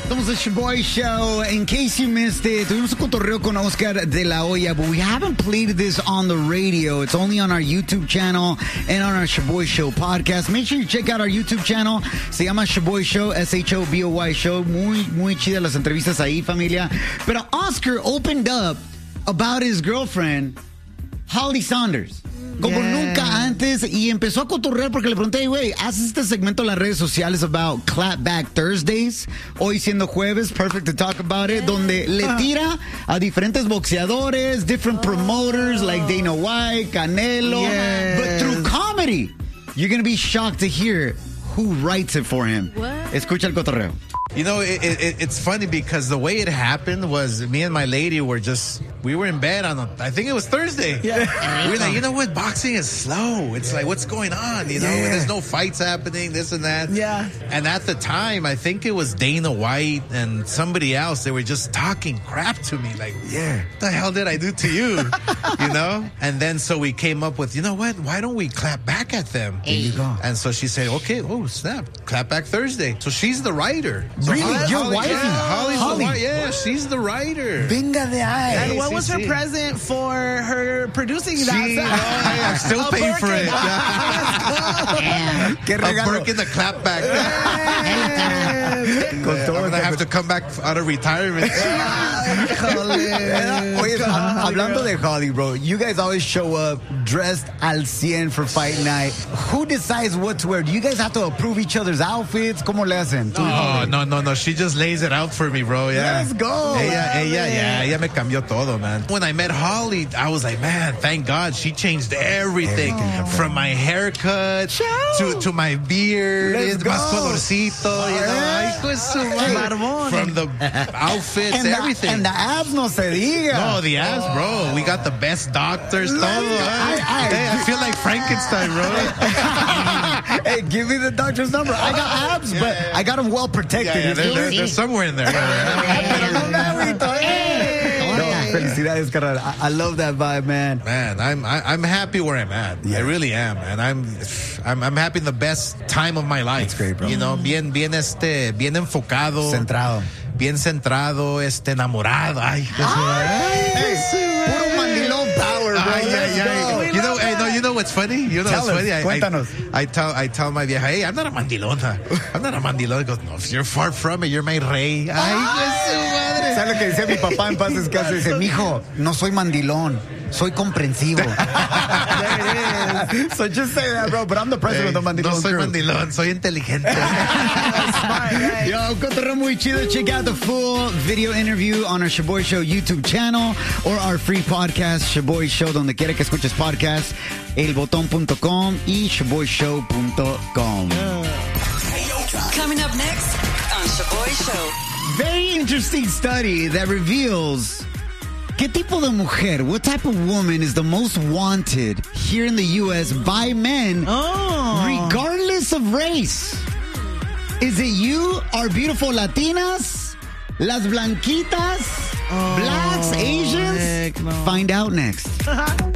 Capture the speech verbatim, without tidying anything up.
Somos the Shoboy Show. In case you missed it, tuvimos un cotorreo con Oscar de la Hoya, but we haven't played this on the radio. It's only on our YouTube channel and on our Shoboy Show podcast. Make sure you check out our YouTube channel. Se llama Shoboy Show, S H O B O Y Show. Muy, muy chidas las entrevistas ahí, familia. Pero Oscar opened up about his girlfriend, Holly Saunders. Como yeah. nunca antes, y empezó a cotorrear porque le pregunté, güey, haces este segmento en las redes sociales about Clapback Thursdays, hoy siendo jueves, perfect to talk about it, yeah. donde le tira a diferentes boxeadores, different promoters like Dana White, Canelo, yes. but through comedy, you're going to be shocked to hear who writes it for him. What? Escucha el cotorreo. You know, it, it, it's funny because the way it happened was me and my lady were just, we were in bed on, a, I think it was Thursday. Yeah. We were like, you know what? Boxing is slow. It's like, what's going on? You know, yeah. there's no fights happening, this and that. Yeah. And at the time, I think it was Dana White and somebody else. They were just talking crap to me. Like, yeah, what the hell did I do to you? You know? And then so we came up with, you know what? Why don't we clap back at them? There you go. And so she said, okay, oh, snap. Clap back Thursday. So she's the writer. So really? Holly, Your Holly, wife? Yeah, Holly's Holly. the wife. Yeah, she's the writer. Venga de ahí. And what sí, was sí. her present for her producing She, that? oh, I'm still A paying for Birkin. it. Yeah. Qué A regalo. Birkin the clapback. I'm going to have to come back out of retirement. Oye, hablando de Holly, bro, you guys always show up dressed al cien for fight night. Who decides what to wear? Do you guys have to approve each other's outfits? ¿Cómo le hacen? Oh, no, no, no. She just lays it out for me, bro. Yeah. Let's go. Ella, ella, yeah, ella me cambió todo, man. When I met Holly, I was like, man, thank God she changed everything. Everything. From my haircut to, to my beard. Let's It's go. más colorcito, you know. Yeah. Ay, pues, su madre. From the outfits, And the, everything. and the abs no se diga. No, the abs, bro. We got the best doctors, todo. I, I, Hey, I feel like Frankenstein, bro. Hey, give me the doctor's number. I got abs, Yeah, but yeah. I got them well protected. Yeah, yeah, they're, they're, they're somewhere in there. Pero no me agüito, eh. No, felicidades, carnal. I, I love that vibe, man. Man, I'm I, I'm happy where I'm at. Yeah. I really am, and I'm I'm I'm having the best time of my life. That's great, bro. You know, bien bien este bien enfocado, Centrado. bien centrado, este enamorado. Ay, Hey, puro mandilón power, bro. Ay, Let's ay, ay. go. You know, hey, no, you know what's funny? You know Tell what's us, funny? I, cuéntanos. I, I tell I tell my vieja, hey, I'm not a mandilona. I'm not a mandilona. He goes, no, you're far from it. You're my rey. Ay, pues, su madre. ¿Sabes lo que decía mi papá en paz descanse? Dice, mijo, no soy mandilón, soy comprensivo. So just say that, bro. But I'm the president Hey, of the mandilón no soy crew. mandilón, soy inteligente. Yo, cotorreo muy chido. Check out the full video interview on our Shoboy Show YouTube channel or our free podcast, Shoboy Show, donde quiera que escuches podcast, el botón punto com y shoboy show punto com. Coming up next on Shoboy Show. Very interesting study that reveals ¿qué tipo de mujer, what type of woman is the most wanted here in the U S by men, Oh. regardless of race? Is it you, our beautiful Latinas, las blanquitas, Oh, blacks, Asians? heck no. Find out next.